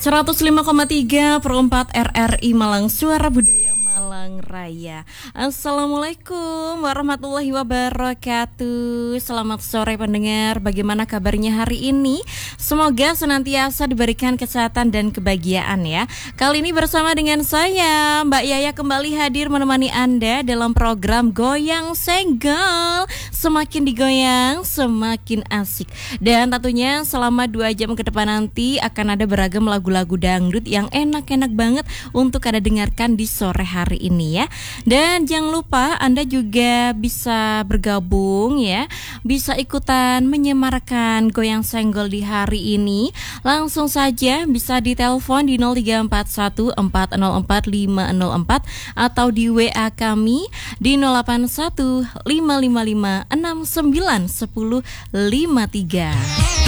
105,3 RRI Malang, Suara Budaya Malang Raya. Assalamualaikum warahmatullahi wabarakatuh. Selamat sore pendengar, bagaimana kabarnya hari ini? Semoga senantiasa diberikan kesehatan dan kebahagiaan ya. Kali ini bersama dengan saya Mbak Yaya kembali hadir menemani Anda dalam program Goyang Senggol. Semakin digoyang semakin asik. Dan tentunya selama 2 jam ke depan nanti akan ada beragam lagu-lagu dangdut yang enak-enak banget untuk Anda dengarkan di sore hari ini ya. Dan jangan lupa Anda juga bisa bergabung ya, bisa ikutan menyemarakan Goyang Senggol di hari ini. Langsung saja bisa ditelepon di 0341 404 504 atau di WA kami di 081 555 69 10 53.